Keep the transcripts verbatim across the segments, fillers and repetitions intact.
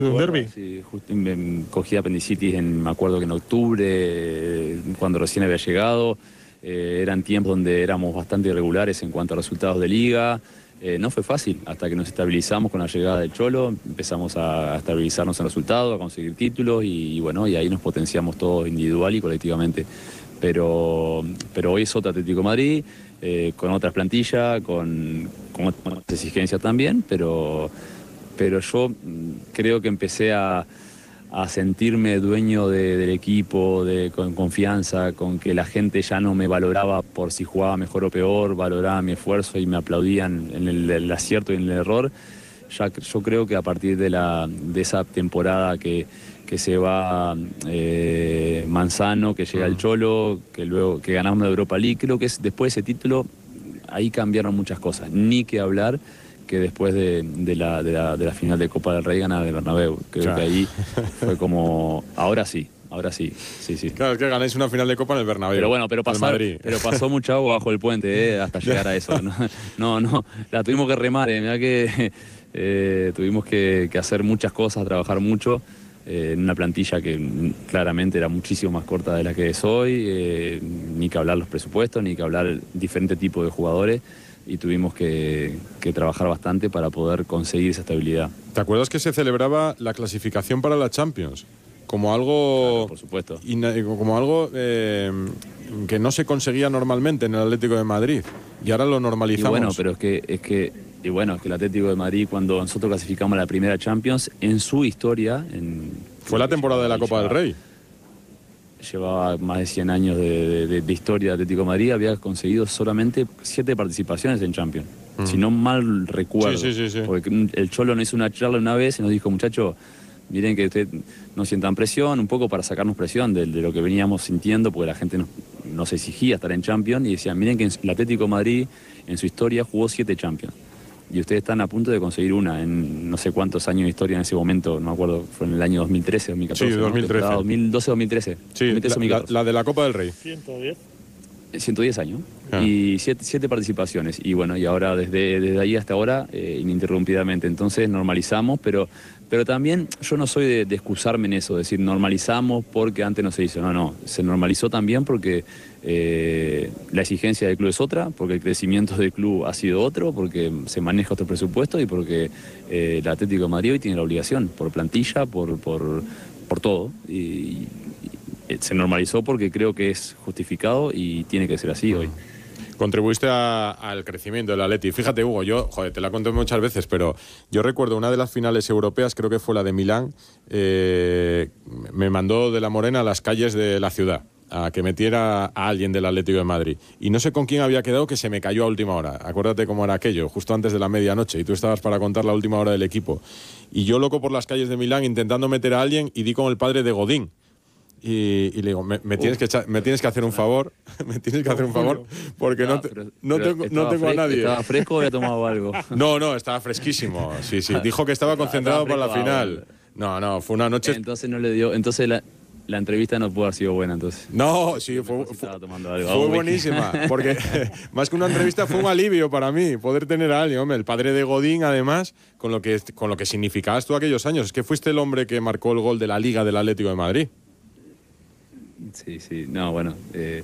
de un Bueno, derbi. sí, justo me cogí apendicitis, en, me acuerdo que en octubre, eh, cuando recién había llegado. Eh, eran tiempos donde éramos bastante irregulares en cuanto a resultados de liga. Eh, no fue fácil, hasta que nos estabilizamos con la llegada del Cholo, empezamos a estabilizarnos en resultados, a conseguir títulos y, y bueno, y ahí nos potenciamos todos individual y colectivamente. Pero, pero hoy es otro Atlético de Madrid, eh, con otras plantillas, con, con otras exigencias también, pero, pero yo mm, creo que empecé a, a sentirme dueñño de, del equipo, de, con confianza, con que la gente ya no me valoraba por si jugaba mejor o peor, valoraba mi esfuerzo y me aplaudían en el, el acierto y en el error. Ya, yo creo que a partir de, la, de esa temporada que, que se va eh, Manzano, que llega el Cholo, que luego que ganamos la Europa League, creo que es, después de ese título ahí cambiaron muchas cosas. Ni que hablar que después de, de, la, de, la, de la final de Copa del Rey ganar de Bernabéu. Creo claro. que ahí fue como, ahora sí, ahora sí, sí, sí. Claro, es que ganáis una final de Copa en el Bernabéu. Pero bueno, pero, pasar, pero pasó mucha agua bajo el puente, eh, hasta llegar a eso. No, no, no, la tuvimos que remar, eh, mirá que eh, tuvimos que, que hacer muchas cosas, trabajar mucho, eh, en una plantilla que claramente era muchísimo más corta de la que es hoy, eh, ni que hablar los presupuestos, ni que hablar diferente tipo de jugadores. Y tuvimos que, que trabajar bastante para poder conseguir esa estabilidad. ¿Te acuerdas que se celebraba la clasificación para la Champions? Como algo... Claro, por supuesto. Como algo eh, que no se conseguía normalmente en el Atlético de Madrid. Y ahora lo normalizamos. Y bueno, pero es que, es que, y bueno, es que el Atlético de Madrid, cuando nosotros clasificamos a la primera Champions, en su historia... En, Fue la temporada de la Copa del Rey. Llevaba más de cien años de, de, de historia de Atlético de Madrid, había conseguido solamente siete participaciones en Champions. Mm. Si no mal recuerdo. Sí, sí, sí, sí. Porque el Cholo nos hizo una charla una vez y nos dijo, muchachos, miren que ustedes no sientan presión, un poco para sacarnos presión de, de lo que veníamos sintiendo, porque la gente nos, nos exigía estar en Champions, y decían, miren que el Atlético de Madrid en su historia jugó siete Champions. Y ustedes están a punto de conseguir una en no sé cuántos años de historia en ese momento, no me acuerdo, fue en el año dos mil trece, dos mil catorce. Sí, dos mil trece. ¿no? dos mil doce, dos mil trece. Sí, dos mil trece, la, la, la de la Copa del Rey. ciento diez. ciento diez años. Ah. Y siete, siete participaciones. Y bueno, y ahora desde, desde ahí hasta ahora, eh, ininterrumpidamente. Entonces normalizamos, pero, pero también yo no soy de, de excusarme en eso, decir normalizamos porque antes no se hizo. No, no, se normalizó también porque eh, la exigencia del club es otra, porque el crecimiento del club ha sido otro, porque se maneja otro presupuesto y porque eh, el Atlético de Madrid hoy tiene la obligación, por plantilla, por, por, por todo. Y, y se normalizó porque creo que es justificado y tiene que ser así hoy. Contribuiste al crecimiento del Atleti. Fíjate, Hugo, yo, joder, te la conté muchas veces, pero yo recuerdo una de las finales europeas, creo que fue la de Milán, eh, me mandó de la Morena a las calles de la ciudad a que metiera a alguien del Atlético de Madrid. Y no sé con quién había quedado, que se me cayó a última hora. Acuérdate cómo era aquello, justo antes de la medianoche, y tú estabas para contar la última hora del equipo. Y yo, loco por las calles de Milán, intentando meter a alguien, y di con el padre de Godín. Y, y le digo, me, me, tienes que echar, me tienes que hacer un favor, me tienes que hacer un favor, porque no, te, no tengo, no tengo a nadie. ¿Estaba fresco o había tomado algo? No, no, estaba fresquísimo, sí, sí. Dijo que estaba concentrado para la final. No, no, fue una noche... Entonces no le dio, entonces la, la entrevista no pudo haber sido buena, entonces. No, sí, fue, fue, fue buenísima, porque más que una entrevista fue un alivio para mí, poder tener a alguien, hombre, el padre de Godín, además, con lo que, con lo que significabas tú aquellos años. Es que fuiste el hombre que marcó el gol de la Liga del Atlético de Madrid. Sí, sí, no, bueno, eh,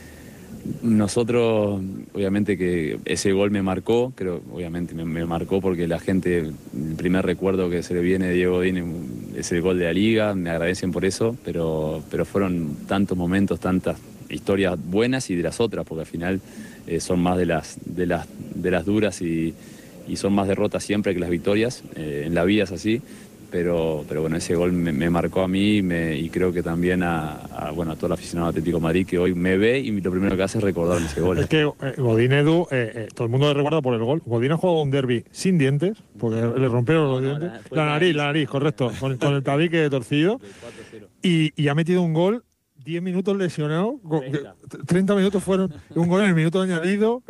nosotros, obviamente que ese gol me marcó, creo, obviamente me, me marcó porque la gente, el primer recuerdo que se le viene de Diego Godín es el gol de la Liga, me agradecen por eso, pero, pero fueron tantos momentos, tantas historias buenas y de las otras, porque al final eh, son más de las, de las, de las duras y, y son más derrotas siempre que las victorias, eh, en la vida es así. Pero, pero bueno, ese gol me, me marcó a mí me, y creo que también a, a, bueno, a todo el aficionado Atlético de Madrid que hoy me ve y lo primero que hace es recordarme ese gol. Es que eh, Godín, Edu, eh, eh, todo el mundo le recuerda por el gol. Godín ha jugado un derbi sin dientes, porque le rompieron los no, no, dientes. la, la nariz, la nariz, correcto, con, con el tabique torcido. Y, y ha metido un gol, diez minutos lesionado, treinta minutos fueron, un gol en el minuto añadido.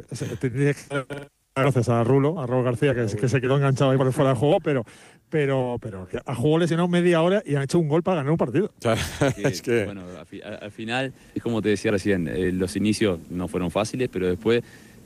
Gracias a Rulo, a Raúl García, que, que se quedó enganchado ahí por fuera del juego, pero... Pero, pero a juego lesionado media hora y han hecho un gol para ganar un partido. Que, es que... Bueno, al, al final, es como te decía recién, eh, los inicios no fueron fáciles, pero después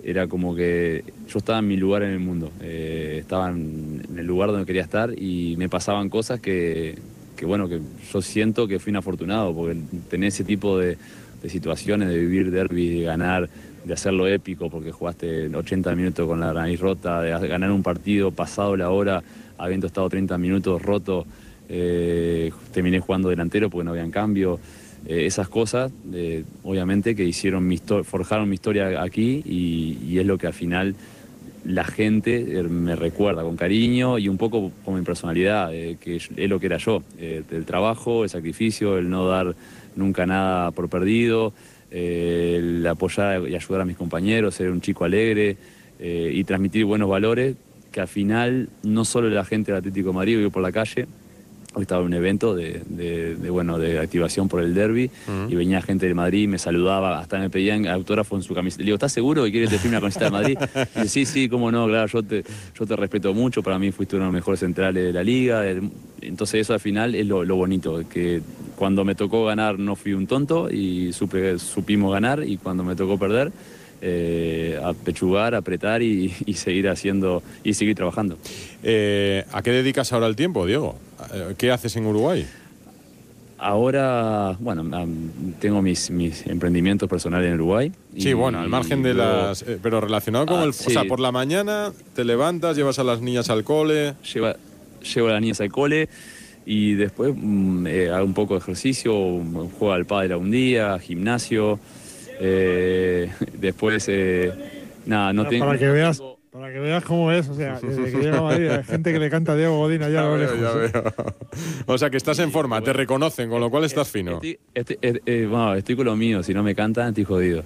era como que yo estaba en mi lugar en el mundo, eh, estaba en, en el lugar donde quería estar y me pasaban cosas que, que, bueno, que yo siento que fui un afortunado, porque tener ese tipo de, de situaciones, de vivir derbi, de ganar, de hacerlo épico, porque jugaste ochenta minutos con la nariz rota, de ganar un partido pasado la hora, habiendo estado treinta minutos roto, eh, terminé jugando delantero porque no habían cambio. Eh, esas cosas, eh, obviamente, que hicieron mi forjaron mi historia aquí y, y es lo que al final la gente me recuerda con cariño y un poco con mi personalidad, eh, que es lo que era yo, eh, el trabajo, el sacrificio, el no dar nunca nada por perdido, eh, el apoyar y ayudar a mis compañeros, ser un chico alegre eh, y transmitir buenos valores, que al final no solo la gente del Atlético de Madrid vive por la calle. Hoy estaba en un evento de, de, de, bueno, de activación por el derbi uh-huh. y venía gente de Madrid, me saludaba, hasta me pedían autógrafo en su camiseta. Le digo, ¿estás seguro que quieres que te firme una camiseta de Madrid? Y dice, sí, sí, cómo no, claro, yo te, yo te respeto mucho, para mí fuiste uno de los mejores centrales de la liga. Entonces eso al final es lo, lo bonito, que cuando me tocó ganar no fui un tonto y supe, supimos ganar, y cuando me tocó perder, Eh, apechugar, apretar y, y seguir haciendo y seguir trabajando. Eh, ¿A qué dedicas ahora el tiempo, Diego? ¿Qué haces en Uruguay? Ahora, bueno, tengo mis, mis emprendimientos personales en Uruguay. Sí, y, bueno, al margen de luego, las... Eh, pero relacionado con ah, el... Sí. O sea, por la mañana te levantas, llevas a las niñas al cole... Lleva, llevo a las niñas al cole y después mm, eh, hago un poco de ejercicio, juego al pádel un día, gimnasio... Eh, después, eh, nada, no tengo... Para que veas, para que veas cómo es, o sea, desde que llega a Madrid hay gente que le canta a Diego Godín allá a lo lejos. Ya veo. O sea, que estás en forma, te reconocen, con lo cual estás fino. Estoy, estoy, estoy, eh, bueno, estoy con lo mío, si no me cantan, estoy jodido.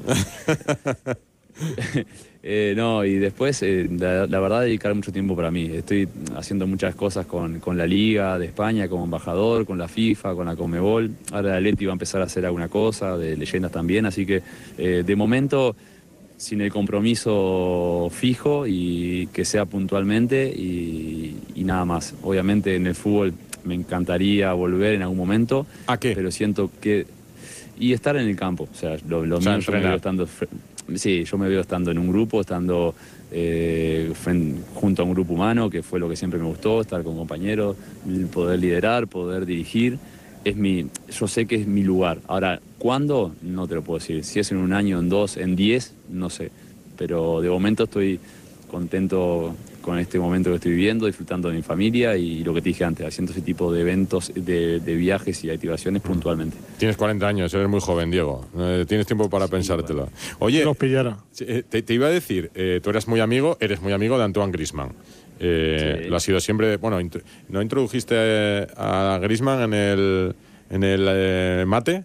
eh, no, y después, eh, la, la verdad, dedicar mucho tiempo para mí. Estoy haciendo muchas cosas con, con la Liga de España, como embajador, con la FIFA, con la Conmebol. Ahora la Leti va a empezar a hacer alguna cosa, de leyendas también, así que eh, de momento, sin el compromiso fijo y que sea puntualmente y, y nada más. Obviamente en el fútbol me encantaría volver en algún momento. ¿A qué? Pero siento que... Y estar en el campo, o sea, lo, lo o sea, mío yo me veo estando... Sí, yo me veo estando en un grupo, estando eh, junto a un grupo humano, que fue lo que siempre me gustó, estar con compañeros, poder liderar, poder dirigir. Es mi, yo sé que es mi lugar. Ahora, ¿cuándo? No te lo puedo decir. Si es en un año, en dos, en diez, no sé. Pero de momento estoy contento con este momento que estoy viviendo, disfrutando de mi familia y lo que te dije antes, haciendo ese tipo de eventos, de, de viajes y activaciones puntualmente. Tienes cuarenta años, eres muy joven, Diego. Eh, tienes tiempo para sí, pensártelo. Bueno. Oye, los pillara. Te, te iba a decir, eh, tú eres muy amigo, eres muy amigo de Antoine Griezmann. Eh, sí. Lo ha sido siempre. Bueno, int ¿no introdujiste a Griezmann en el, en el eh, mate?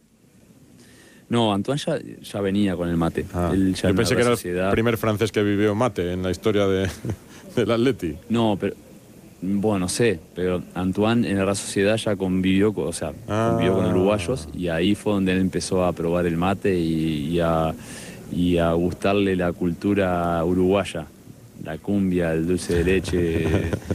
No, Antoine ya, ya venía con el mate. Ah, Él ya yo pensé que era sociedad. el primer francés que vivió mate en la historia de, del Atleti. No, pero bueno, no sé, pero Antoine en la Real Sociedad ya convivió, o sea, ah. convivió con uruguayos y ahí fue donde él empezó a probar el mate y, y, a, y a gustarle la cultura uruguaya. La cumbia, el dulce de leche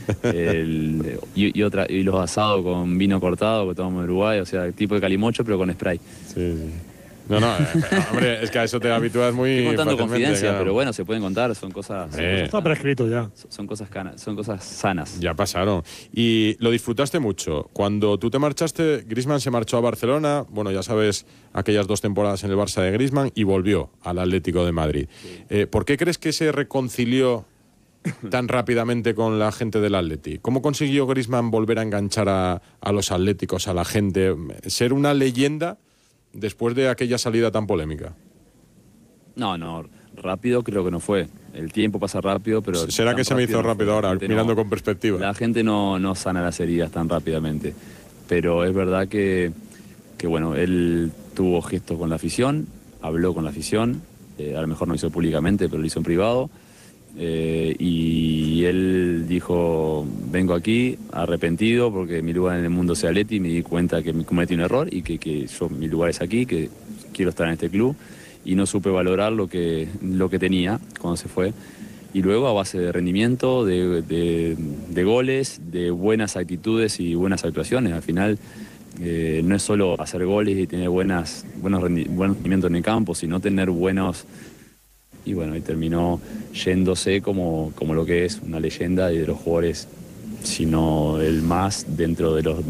el, y, y, otra, y los asados con vino cortado que tomamos en Uruguay, o sea, tipo de calimocho pero con spray. Sí, sí. No, no, eh, hombre, es que a eso te habitúas muy Estoy contando confidencia, claro. Pero bueno, se pueden contar, son cosas... Son eh. cosas está prescrito ya. Son, son, cosas canas, son cosas sanas. Ya pasaron. Y lo disfrutaste mucho. Cuando tú te marchaste, Griezmann se marchó a Barcelona, bueno, ya sabes, aquellas dos temporadas en el Barça de Griezmann, y volvió al Atlético de Madrid. Sí. Eh, ¿Por qué crees que se reconcilió tan rápidamente con la gente del Atleti? ¿Cómo consiguió Griezmann volver a enganchar a, a los atléticos, a la gente, ser una leyenda después de aquella salida tan polémica? No, no, rápido creo que no fue. El tiempo pasa rápido, pero... ¿Será que se me hizo rápido ahora, mirando con perspectiva? La gente no, no sana las heridas tan rápidamente. Pero es verdad que, que bueno, él tuvo gestos con la afición, habló con la afición, eh, a lo mejor no hizo públicamente, pero lo hizo en privado. Eh, y él dijo, vengo aquí arrepentido porque mi lugar en el mundo es Atleti, y me di cuenta que cometí un error y que, que yo, mi lugar es aquí, que quiero estar en este club, y no supe valorar lo que, lo que tenía cuando se fue. Y luego a base de rendimiento, de, de, de goles, de buenas actitudes y buenas actuaciones. Al final eh, no es solo hacer goles y tener buenas, buenos, rendi buenos rendimientos en el campo, sino tener buenos y bueno, y terminó yéndose como, como lo que es una leyenda y de los jugadores, sino el más dentro de los